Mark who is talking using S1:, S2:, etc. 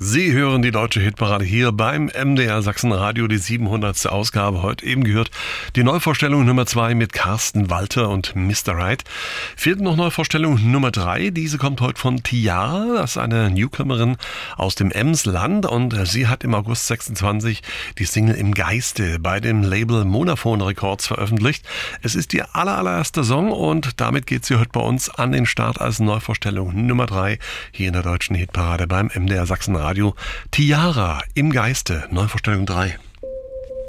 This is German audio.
S1: Sie hören die deutsche Hitparade hier beim MDR Sachsen-Radio, die 700. Ausgabe. Heute eben gehört die Neuvorstellung Nummer 2 mit Carsten Walter und Mr. Right. Fehlt noch Neuvorstellung Nummer 3. Diese kommt heute von Tiara. Das ist eine Newcomerin aus dem Emsland und sie hat im August 26 die Single Im Geiste bei dem Label Monophone Records veröffentlicht. Es ist ihr allererster Song und damit geht sie heute bei uns an den Start als Neuvorstellung Nummer 3 hier in der deutschen Hitparade beim MDR Sachsen-Radio. Tiara, Im Geiste, Neuvorstellung 3.